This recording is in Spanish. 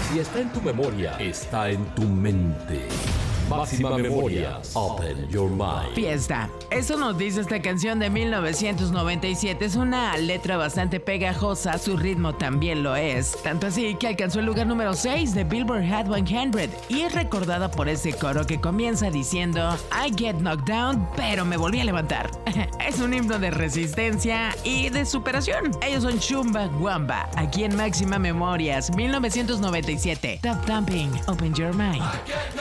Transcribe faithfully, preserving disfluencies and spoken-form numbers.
Si está en tu memoria, está en tu mente. Máxima Memorias, Open Your Mind. Fiesta. Eso nos dice esta canción de mil novecientos noventa y siete. Es una letra bastante pegajosa, su ritmo también lo es. Tanto así que alcanzó el lugar número seis de Billboard Hot cien y es recordada por ese coro que comienza diciendo I get knocked down, pero me volví a levantar. Es un himno de resistencia y de superación. Ellos son Chumbawamba, aquí en Máxima Memorias, mil novecientos noventa y siete. Top Thumping, Open Your Mind.